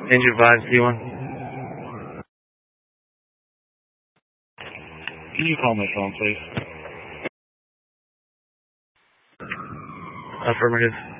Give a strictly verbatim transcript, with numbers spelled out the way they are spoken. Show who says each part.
Speaker 1: Engine five, C one.
Speaker 2: Can you call my phone, please?
Speaker 1: Affirmative.